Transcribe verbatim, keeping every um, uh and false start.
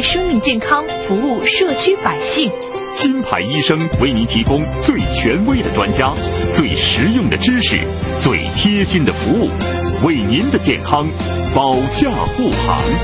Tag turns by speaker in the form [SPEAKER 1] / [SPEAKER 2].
[SPEAKER 1] 生命健康，服务社区百姓。
[SPEAKER 2] 金牌医生为您提供最权威的专家、最实用的知识、最贴心的服务，为您的健康保驾护航。